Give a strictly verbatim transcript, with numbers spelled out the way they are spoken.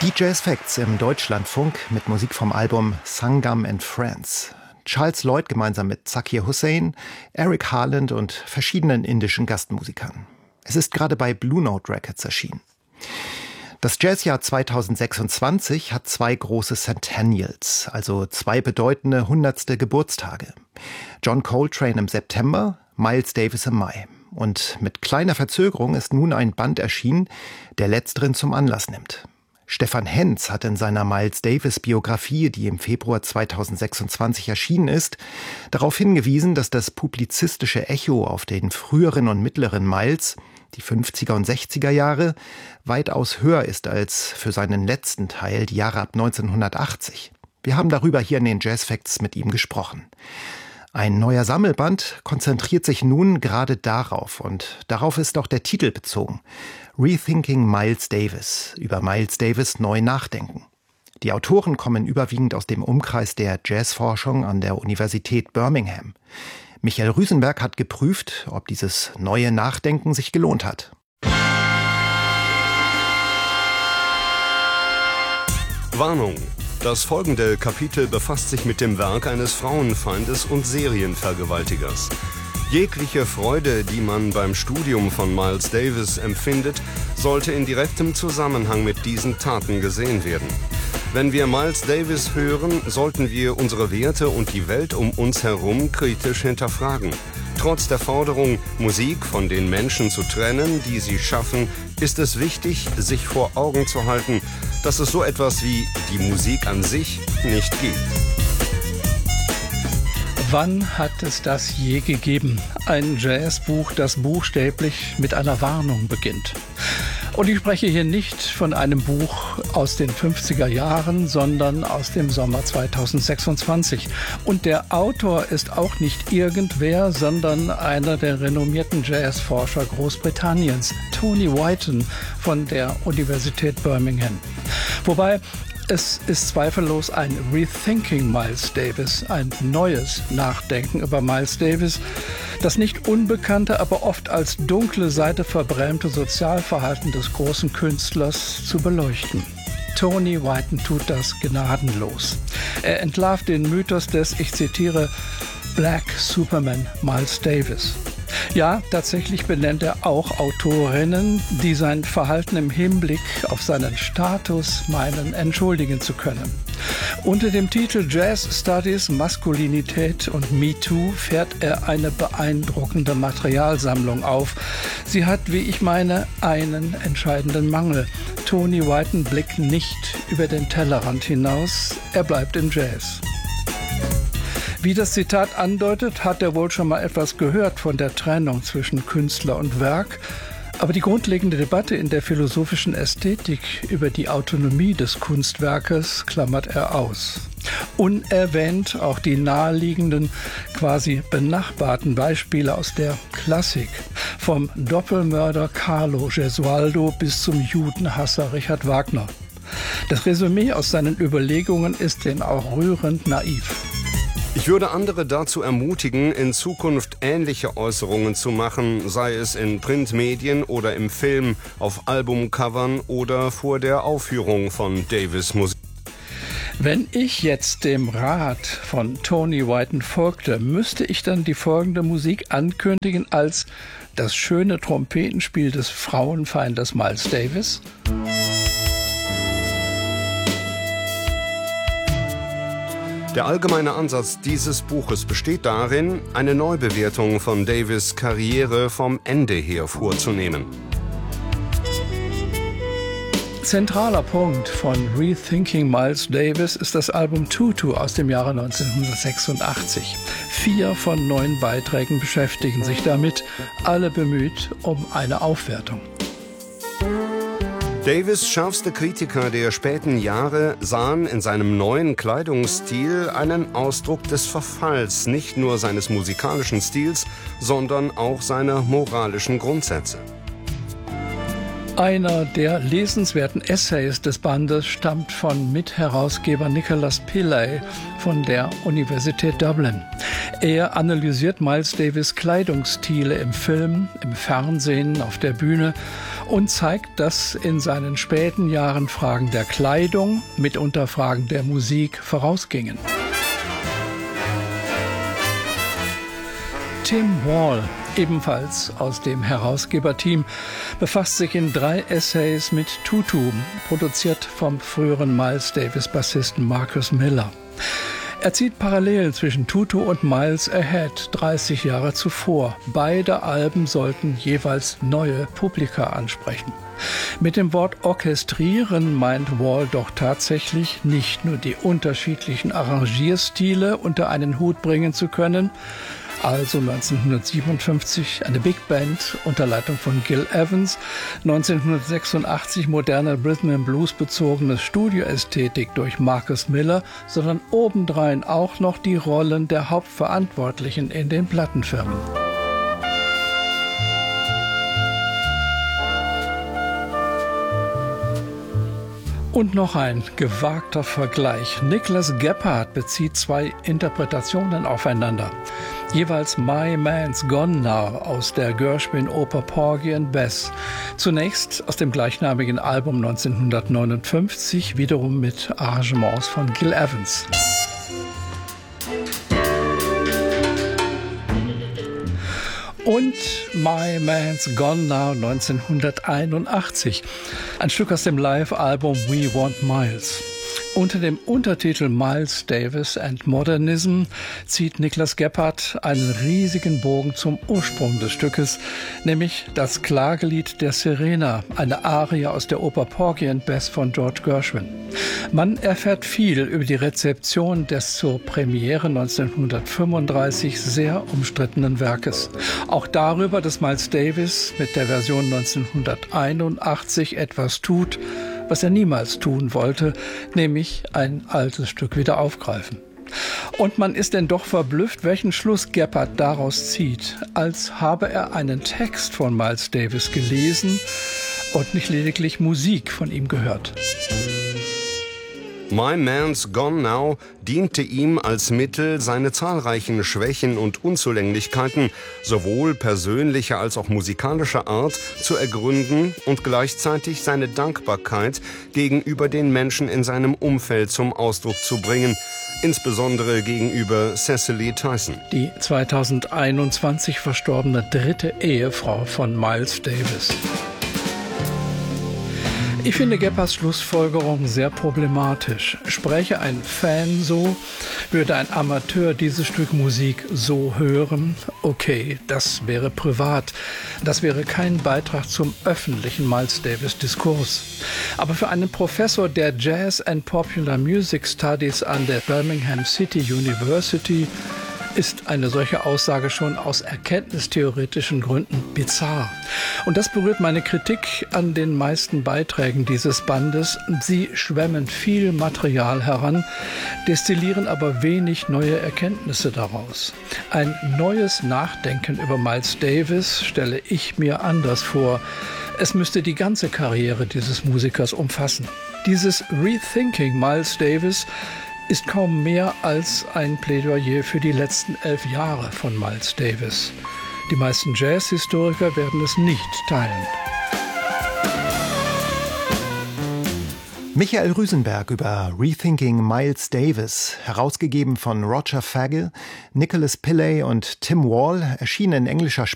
Die Jazz Facts im Deutschlandfunk mit Musik vom Album Sangam and Friends. Charles Lloyd gemeinsam mit Zakir Hussain, Eric Harland und verschiedenen indischen Gastmusikern. Es ist gerade bei Blue Note Records erschienen. Das Jazzjahr zweitausendsechsundzwanzig hat zwei große Centennials, also zwei bedeutende hundertste Geburtstage. John Coltrane im September, Miles Davis im Mai. Und mit kleiner Verzögerung ist nun ein Band erschienen, der letzteren zum Anlass nimmt. Stefan Henz hat in seiner Miles-Davis-Biografie, die im Februar zweitausendsechsundzwanzig erschienen ist, darauf hingewiesen, dass das publizistische Echo auf den früheren und mittleren Miles, die fünfziger und sechziger Jahre, weitaus höher ist als für seinen letzten Teil, die Jahre ab neunzehnhundertachtzig. Wir haben darüber hier in den Jazz Facts mit ihm gesprochen. Ein neuer Sammelband konzentriert sich nun gerade darauf und darauf ist auch der Titel bezogen. Rethinking Miles Davis, über Miles Davis neu nachdenken. Die Autoren kommen überwiegend aus dem Umkreis der Jazzforschung an der Universität Birmingham. Michael Rüsenberg hat geprüft, ob dieses neue Nachdenken sich gelohnt hat. Warnung! Das folgende Kapitel befasst sich mit dem Werk eines Frauenfeindes und Serienvergewaltigers. Jegliche Freude, die man beim Studium von Miles Davis empfindet, sollte in direktem Zusammenhang mit diesen Taten gesehen werden. Wenn wir Miles Davis hören, sollten wir unsere Werte und die Welt um uns herum kritisch hinterfragen. Trotz der Forderung, Musik von den Menschen zu trennen, die sie schaffen, ist es wichtig, sich vor Augen zu halten, dass es so etwas wie die Musik an sich nicht gibt. Wann hat es das je gegeben? Ein Jazzbuch, das buchstäblich mit einer Warnung beginnt. Und ich spreche hier nicht von einem Buch aus den fünfziger Jahren, sondern aus dem Sommer zweitausendsechsundzwanzig. Und der Autor ist auch nicht irgendwer, sondern einer der renommierten Jazzforscher Großbritanniens, Tony Whiten von der Universität Birmingham. Wobei es ist zweifellos ein Rethinking Miles Davis, ein neues Nachdenken über Miles Davis, das nicht unbekannte, aber oft als dunkle Seite verbrämte Sozialverhalten des großen Künstlers zu beleuchten. Tony Whiten tut das gnadenlos. Er entlarvt den Mythos des, ich zitiere, Black Superman Miles Davis. Ja, tatsächlich benennt er auch Autorinnen, die sein Verhalten im Hinblick auf seinen Status meinen, entschuldigen zu können. Unter dem Titel Jazz Studies, Maskulinität und Me Too fährt er eine beeindruckende Materialsammlung auf. Sie hat, wie ich meine, einen entscheidenden Mangel. Tony Whiten blickt nicht über den Tellerrand hinaus, er bleibt im Jazz. Wie das Zitat andeutet, hat er wohl schon mal etwas gehört von der Trennung zwischen Künstler und Werk. Aber die grundlegende Debatte in der philosophischen Ästhetik über die Autonomie des Kunstwerkes klammert er aus. Unerwähnt auch die naheliegenden, quasi benachbarten Beispiele aus der Klassik. Vom Doppelmörder Carlo Gesualdo bis zum Judenhasser Richard Wagner. Das Resümee aus seinen Überlegungen ist denn auch rührend naiv. Ich würde andere dazu ermutigen, in Zukunft ähnliche Äußerungen zu machen, sei es in Printmedien oder im Film, auf Albumcovern oder vor der Aufführung von Davis Musik. Wenn ich jetzt dem Rat von Tony Whiten folgte, müsste ich dann die folgende Musik ankündigen als das schöne Trompetenspiel des Frauenfeindes Miles Davis? Der allgemeine Ansatz dieses Buches besteht darin, eine Neubewertung von Davis' Karriere vom Ende her vorzunehmen. Zentraler Punkt von Rethinking Miles Davis ist das Album Tutu aus dem Jahre neunzehnhundertsechsundachtzig. Vier von neun Beiträgen beschäftigen sich damit, alle bemüht um eine Aufwertung. Davis' schärfste Kritiker der späten Jahre sahen in seinem neuen Kleidungsstil einen Ausdruck des Verfalls, nicht nur seines musikalischen Stils, sondern auch seiner moralischen Grundsätze. Einer der lesenswerten Essays des Bandes stammt von Mitherausgeber Nicholas Pillay von der Universität Dublin. Er analysiert Miles Davis' Kleidungsstile im Film, im Fernsehen, auf der Bühne und zeigt, dass in seinen späten Jahren Fragen der Kleidung, mitunter Fragen der Musik vorausgingen. Tim Wall, ebenfalls aus dem Herausgeberteam, befasst sich in drei Essays mit Tutu, produziert vom früheren Miles Davis-Bassisten Marcus Miller. Er zieht Parallelen zwischen Tutu und Miles Ahead, dreißig Jahre zuvor. Beide Alben sollten jeweils neue Publika ansprechen. Mit dem Wort orchestrieren meint Wall doch tatsächlich nicht nur die unterschiedlichen Arrangierstile unter einen Hut bringen zu können, also neunzehnhundertsiebenundfünfzig eine Big Band unter Leitung von Gil Evans, neunzehnhundertsechsundachtzig moderne Rhythm and Blues bezogene Studioästhetik durch Marcus Miller, sondern obendrein auch noch die Rollen der Hauptverantwortlichen in den Plattenfirmen. Und noch ein gewagter Vergleich. Nicholas Gephardt bezieht zwei Interpretationen aufeinander. Jeweils My Man's Gone Now aus der Gershwin-Oper Porgy and Bess. Zunächst aus dem gleichnamigen Album neunzehnhundertneunundfünfzig, wiederum mit Arrangements von Gil Evans. Und My Man's Gone Now neunzehnhunderteinundachtzig, ein Stück aus dem Live-Album We Want Miles. Unter dem Untertitel Miles Davis and Modernism zieht Nicholas Gephardt einen riesigen Bogen zum Ursprung des Stückes, nämlich das Klagelied der Sirena, eine Arie aus der Oper Porgy and Bess von George Gershwin. Man erfährt viel über die Rezeption des zur Premiere neunzehnhundertfünfunddreißig sehr umstrittenen Werkes. Auch darüber, dass Miles Davis mit der Version neunzehnhunderteinundachtzig etwas tut, was er niemals tun wollte, nämlich ein altes Stück wieder aufgreifen. Und man ist denn doch verblüfft, welchen Schluss Gephardt daraus zieht, als habe er einen Text von Miles Davis gelesen und nicht lediglich Musik von ihm gehört. My Man's Gone Now diente ihm als Mittel, seine zahlreichen Schwächen und Unzulänglichkeiten sowohl persönlicher als auch musikalischer Art zu ergründen und gleichzeitig seine Dankbarkeit gegenüber den Menschen in seinem Umfeld zum Ausdruck zu bringen, insbesondere gegenüber Cicely Tyson. Die zweitausendeinundzwanzig verstorbene dritte Ehefrau von Miles Davis. Ich finde Gephardts Schlussfolgerung sehr problematisch. Spreche ein Fan so, würde ein Amateur dieses Stück Musik so hören? Okay, das wäre privat. Das wäre kein Beitrag zum öffentlichen Miles Davis-Diskurs. Aber für einen Professor der Jazz and Popular Music Studies an der Birmingham City University ist eine solche Aussage schon aus erkenntnistheoretischen Gründen bizarr. Und das berührt meine Kritik an den meisten Beiträgen dieses Bandes. Sie schwemmen viel Material heran, destillieren aber wenig neue Erkenntnisse daraus. Ein neues Nachdenken über Miles Davis stelle ich mir anders vor. Es müsste die ganze Karriere dieses Musikers umfassen. Dieses Rethinking Miles Davis ist kaum mehr als ein Plädoyer für die letzten elf Jahre von Miles Davis. Die meisten Jazzhistoriker werden es nicht teilen. Michael Rüsenberg über Rethinking Miles Davis, herausgegeben von Roger Fagel, Nicholas Pillay und Tim Wall, erschienen in englischer Sprache